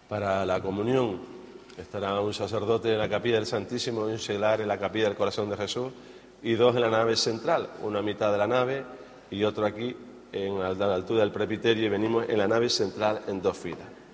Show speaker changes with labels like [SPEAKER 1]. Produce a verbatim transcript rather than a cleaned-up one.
[SPEAKER 1] Para la comunión estará un sacerdote en la capilla del Santísimo y un seglar en la capilla del Corazón de Jesús, y dos en la nave central, una a mitad de la nave y otro aquí en la altura del presbiterio, y venimos en la nave central en dos filas.